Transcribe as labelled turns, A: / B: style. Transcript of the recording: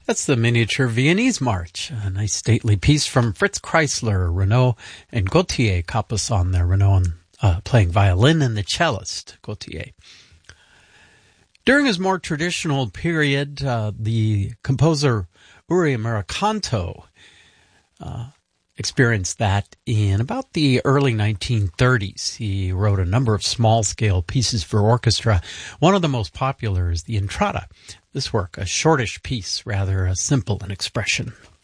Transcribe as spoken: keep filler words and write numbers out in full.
A: That's the Miniature Viennese March, a nice stately piece from Fritz Kreisler, Renaud, and Gauthier Capuçon there, Renaud uh, playing violin and the cellist, Gauthier. During his more traditional period, uh, the composer Uri Murakanto uh, experienced that in about the early nineteen thirties. He wrote a number of small-scale pieces for orchestra. One of the most popular is the Entrada. This work, a shortish piece, rather uh, simple in expression.